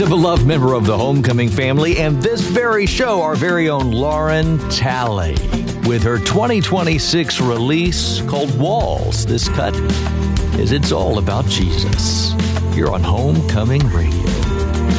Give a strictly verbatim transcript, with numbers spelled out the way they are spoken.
She's a beloved member of the Homecoming family, and this very show, our very own Lauren Talley, with her twenty twenty-six release called Walls. This cut is It's All About Jesus here on Homecoming Radio.